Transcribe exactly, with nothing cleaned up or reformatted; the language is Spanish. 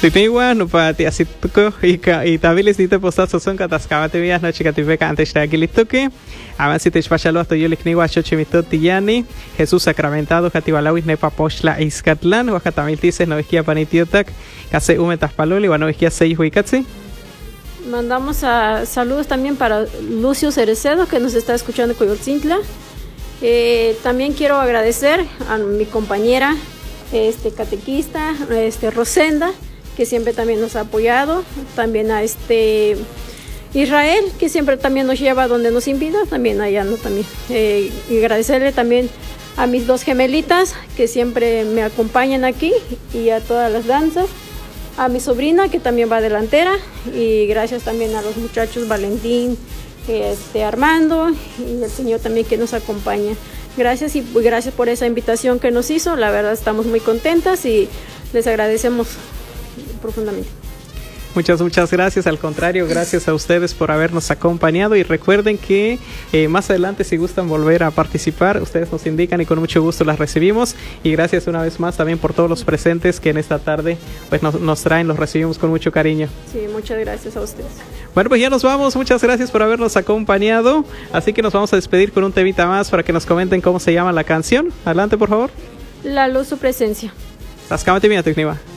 Tiniwa no pa ti asituko ika y tabilis dite postazo son kataskamate vías no chica tipeca antes de aquilituki. Avance te spachalo hasta yo likniwa chochimito tiyani. Jesús sacramentado katibalawis nepa poshla iskatlan huacatamiltices no esquia panitiotac case umetas paloli no esquia seis huicatsi. Mandamos a saludos también para Lucio Cerecedo que nos está escuchando en Coyolcintla. Eh, también quiero agradecer a mi compañera este catequista, este Rosenda, que siempre también nos ha apoyado, también a este Israel, que siempre también nos lleva donde nos invita, también allá, ¿no? También. Eh, y agradecerle también a mis dos gemelitas, que siempre me acompañan aquí, y a todas las danzas, a mi sobrina, que también va delantera, y gracias también a los muchachos Valentín, este Armando, y el Señor también que nos acompaña. Gracias y gracias por esa invitación que nos hizo, la verdad estamos muy contentas y les agradecemos profundamente. Muchas, muchas gracias. Al contrario, gracias a ustedes por habernos acompañado y recuerden que eh, más adelante si gustan volver a participar, ustedes nos indican y con mucho gusto las recibimos y gracias una vez más también por todos los presentes que en esta tarde pues nos, nos traen, los recibimos con mucho cariño. Sí, muchas gracias a ustedes. Bueno, pues ya nos vamos, muchas gracias por habernos acompañado, así que nos vamos a despedir con un temita más para que nos comenten cómo se llama la canción. Adelante, por favor. La luz, su presencia. Taskamate mía, Tecniva.